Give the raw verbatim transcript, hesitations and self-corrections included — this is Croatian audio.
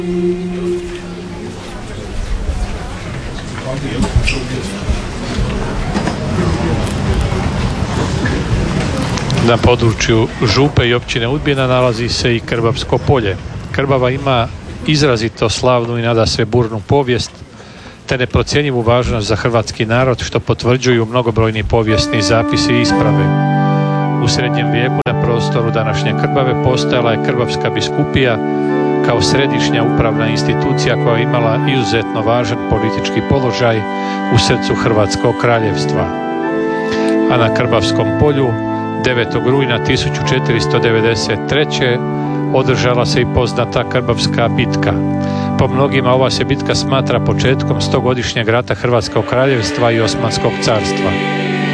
Na području Župe i općine Udbina nalazi se i Krbavsko polje. Krbava ima izrazito slavnu i nadasve burnu povijest, te neprocjenjivu važnost za hrvatski narod, što potvrđuju mnogobrojni povijesni zapisi i isprave. U srednjem vijeku na prostoru današnje Krbave postojala je Krbavska biskupija kao središnja upravna institucija koja je imala izuzetno važan politički položaj u srcu Hrvatskog kraljevstva. A na Krbavskom polju devetog rujna tisuću četiristo devedeset treće. održala se i poznata Krbavska bitka. Po mnogima ova se bitka smatra početkom stogodišnjeg rata Hrvatskog kraljevstva i Osmanskog carstva.